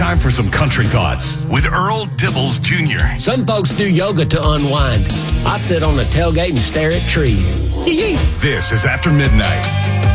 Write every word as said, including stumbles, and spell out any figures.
time for some country thoughts with Earl Dibbles Junior Some folks do yoga to unwind. I sit on the tailgate and stare at trees. This is After Midnight.